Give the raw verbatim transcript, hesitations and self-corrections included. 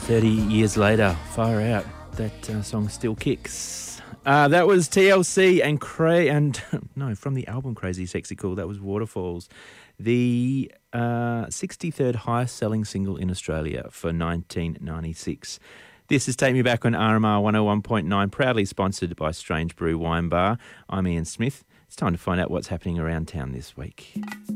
thirty years later, far out, that uh, song still kicks. Uh, that was T L C and Cray, and no, from the album Crazy Sexy Cool, that was Waterfalls, the uh, sixty-third highest selling single in Australia for nineteen ninety-six. This is Take Me Back on R M R one oh one point nine, proudly sponsored by Strange Brew Wine Bar. I'm Ian Smith. It's time to find out what's happening around town this week.